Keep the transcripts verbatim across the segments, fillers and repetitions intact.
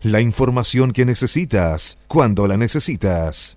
La información que necesitas, cuando la necesitas.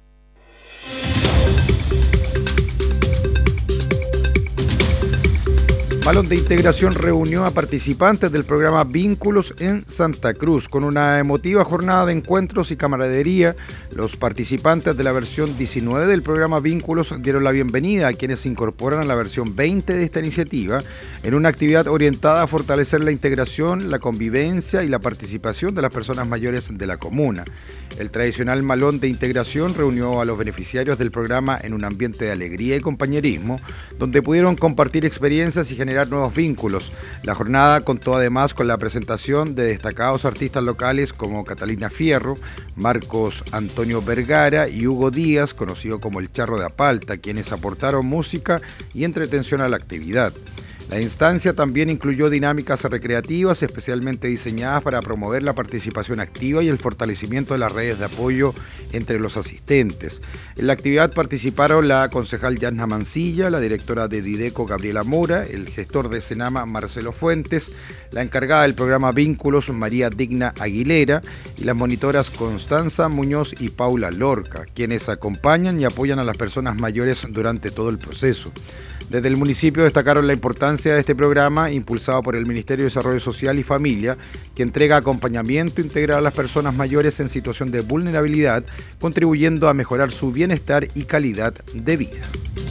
Malón de Integración reunió a participantes del programa Vínculos en Santa Cruz. Con una emotiva jornada de encuentros y camaradería, los participantes de la versión diecinueve del programa Vínculos dieron la bienvenida a quienes se incorporan a la versión veinte de esta iniciativa en una actividad orientada a fortalecer la integración, la convivencia y la participación de las personas mayores de la comuna. El tradicional Malón de Integración reunió a los beneficiarios del programa en un ambiente de alegría y compañerismo, donde pudieron compartir experiencias y generar nuevos vínculos. La jornada contó además con la presentación de destacados artistas locales como Catalina Fierro, Marcos Antonio Vergara y Hugo Díaz, conocido como el Charro de Apalta, quienes aportaron música y entretención a la actividad. La instancia también incluyó dinámicas recreativas especialmente diseñadas para promover la participación activa y el fortalecimiento de las redes de apoyo entre los asistentes. En la actividad participaron la concejal Yanna Mancilla, la directora de Dideco Gabriela Mora, el gestor de Senama Marcelo Fuentes, la encargada del programa Vínculos María Digna Aguilera y las monitoras Constanza Muñoz y Paula Lorca, quienes acompañan y apoyan a las personas mayores durante todo el proceso. Desde el municipio destacaron la importancia de este programa impulsado por el Ministerio de Desarrollo Social y Familia, que entrega acompañamiento integral a las personas mayores en situación de vulnerabilidad, contribuyendo a mejorar su bienestar y calidad de vida.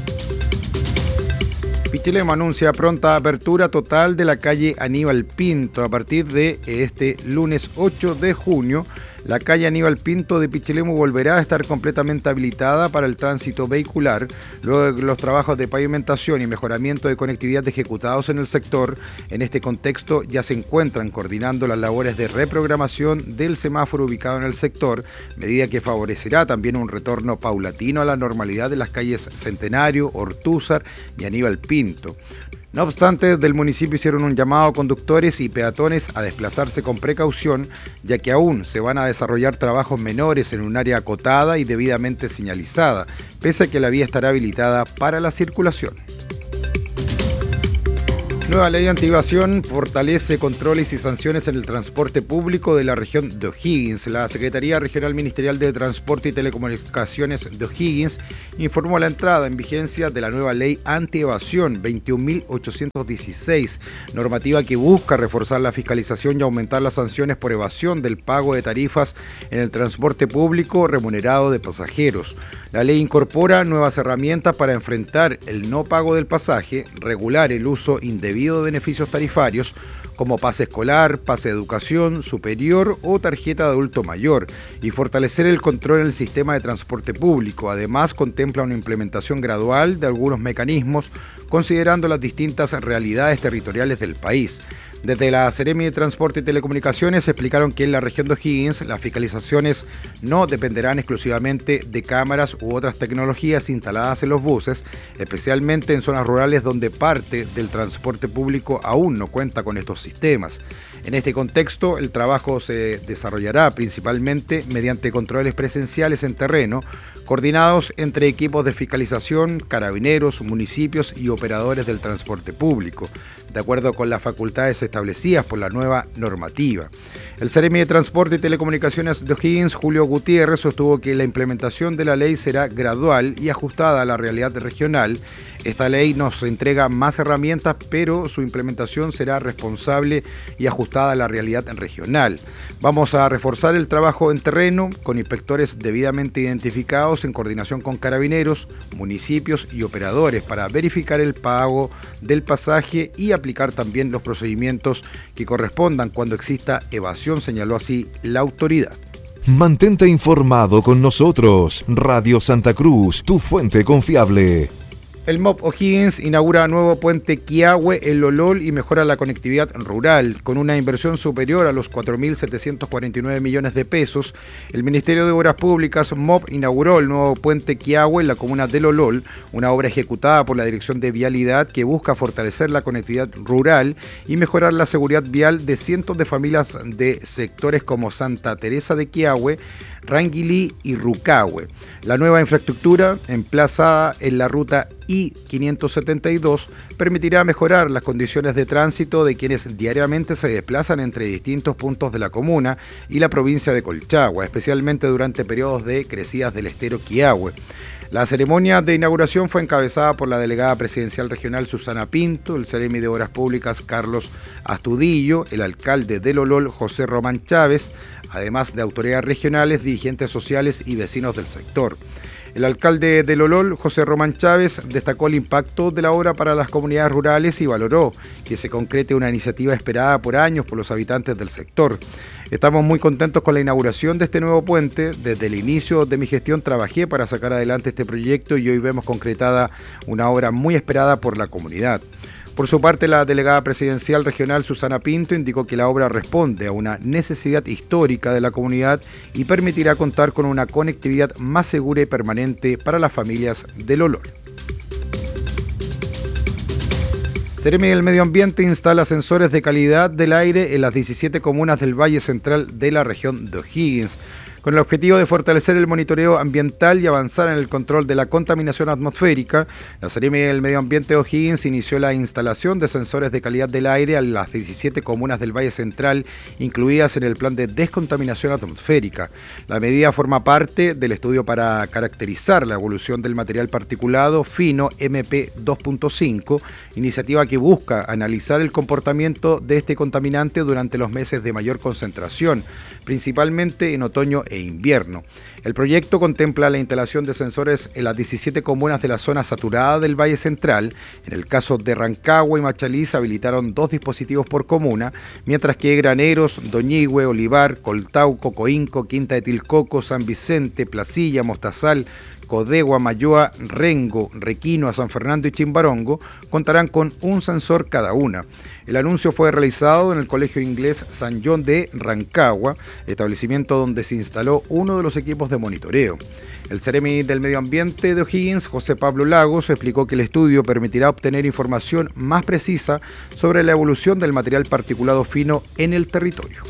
Pichilemu anuncia pronta apertura total de la calle Aníbal Pinto. A partir de este lunes ocho de junio, la calle Aníbal Pinto de Pichilemu volverá a estar completamente habilitada para el tránsito vehicular, luego de los trabajos de pavimentación y mejoramiento de conectividad ejecutados en el sector. En este contexto ya se encuentran coordinando las labores de reprogramación del semáforo ubicado en el sector, medida que favorecerá también un retorno paulatino a la normalidad de las calles Centenario, Ortúzar y Aníbal Pinto. No obstante, del municipio hicieron un llamado a conductores y peatones a desplazarse con precaución, ya que aún se van a desarrollar trabajos menores en un área acotada y debidamente señalizada, pese a que la vía estará habilitada para la circulación. Nueva ley de anti-evasión fortalece controles y sanciones en el transporte público de la región de O'Higgins. La Secretaría Regional Ministerial de Transporte y Telecomunicaciones de O'Higgins informó la entrada en vigencia de la nueva ley anti-evasión veintiún mil ochocientos dieciséis, normativa que busca reforzar la fiscalización y aumentar las sanciones por evasión del pago de tarifas en el transporte público remunerado de pasajeros. La ley incorpora nuevas herramientas para enfrentar el no pago del pasaje, regular el uso indebido de beneficios tarifarios como pase escolar, pase de educación superior o tarjeta de adulto mayor y fortalecer el control en el sistema de transporte público. Además, contempla una implementación gradual de algunos mecanismos considerando las distintas realidades territoriales del país. Desde la Seremi de Transporte y Telecomunicaciones explicaron que en la región de O'Higgins las fiscalizaciones no dependerán exclusivamente de cámaras u otras tecnologías instaladas en los buses, especialmente en zonas rurales donde parte del transporte público aún no cuenta con estos sistemas. En este contexto, el trabajo se desarrollará principalmente mediante controles presenciales en terreno, coordinados entre equipos de fiscalización, carabineros, municipios y operadores del transporte público, de acuerdo con las facultades establecidas por la nueva normativa. El Seremi de Transporte y Telecomunicaciones de O'Higgins, Julio Gutiérrez, sostuvo que la implementación de la ley será gradual y ajustada a la realidad regional. Esta ley nos entrega más herramientas, pero su implementación será responsable y ajustada a la realidad regional. Vamos a reforzar el trabajo en terreno con inspectores debidamente identificados en coordinación con carabineros, municipios y operadores para verificar el pago del pasaje y aplicar también los procedimientos que correspondan cuando exista evasión, señaló así la autoridad. Mantente informado con nosotros. Radio Santa Cruz, tu fuente confiable. El M O P O'Higgins inaugura nuevo puente Quiahue en Lolol y mejora la conectividad rural. Con una inversión superior a los cuatro mil setecientos cuarenta y nueve millones de pesos, el Ministerio de Obras Públicas M O P inauguró el nuevo puente Quiahue en la comuna de Lolol, una obra ejecutada por la Dirección de Vialidad que busca fortalecer la conectividad rural y mejorar la seguridad vial de cientos de familias de sectores como Santa Teresa de Quiahue, Ranguilí y Rucahue. La nueva infraestructura, emplazada en la ruta I quinientos setenta y dos, permitirá mejorar las condiciones de tránsito de quienes diariamente se desplazan entre distintos puntos de la comuna y la provincia de Colchagua, especialmente durante periodos de crecidas del estero Quillahue. La ceremonia de inauguración fue encabezada por la delegada presidencial regional Susana Pinto, el seremi de Obras Públicas Carlos Astudillo, el alcalde de Lolol José Román Chávez, además de autoridades regionales, dirigentes sociales y vecinos del sector. El alcalde de Lolol, José Román Chávez, destacó el impacto de la obra para las comunidades rurales y valoró que se concrete una iniciativa esperada por años por los habitantes del sector. Estamos muy contentos con la inauguración de este nuevo puente. Desde el inicio de mi gestión trabajé para sacar adelante este proyecto y hoy vemos concretada una obra muy esperada por la comunidad. Por su parte, la delegada presidencial regional Susana Pinto indicó que la obra responde a una necesidad histórica de la comunidad y permitirá contar con una conectividad más segura y permanente para las familias del Lolol. Seremi del Medio Ambiente instala sensores de calidad del aire en las diecisiete comunas del Valle Central de la región de O'Higgins, con el objetivo de fortalecer el monitoreo ambiental y avanzar en el control de la contaminación atmosférica. La Seremi del Medio Ambiente de O'Higgins inició la instalación de sensores de calidad del aire a las diecisiete comunas del Valle Central, incluidas en el plan de descontaminación atmosférica. La medida forma parte del estudio para caracterizar la evolución del material particulado fino M P dos punto cinco, iniciativa que busca analizar el comportamiento de este contaminante durante los meses de mayor concentración, principalmente en otoño e invierno. El proyecto contempla la instalación de sensores en las diecisiete comunas de la zona saturada del Valle Central. En el caso de Rancagua y Machalí se habilitaron dos dispositivos por comuna, mientras que Graneros, Doñihue, Olivar, Coltauco, Coinco, Quinta de Tilcoco, San Vicente, Placilla, Mostazal, Codegua, Mayoa, Rengo, Requinoa, San Fernando y Chimbarongo contarán con un sensor cada una. El anuncio fue realizado en el Colegio Inglés San John de Rancagua, establecimiento donde se instaló uno de los equipos de monitoreo. El seremi del Medio Ambiente de O'Higgins, José Pablo Lagos, explicó que el estudio permitirá obtener información más precisa sobre la evolución del material particulado fino en el territorio.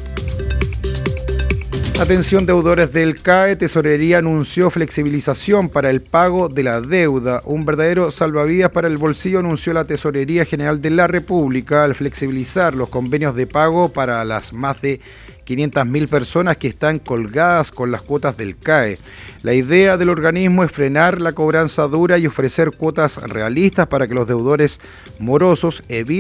Atención deudores del C A E, Tesorería anunció flexibilización para el pago de la deuda. Un verdadero salvavidas para el bolsillo anunció la Tesorería General de la República al flexibilizar los convenios de pago para las más de quinientas mil personas que están colgadas con las cuotas del C A E. La idea del organismo es frenar la cobranza dura y ofrecer cuotas realistas para que los deudores morosos eviten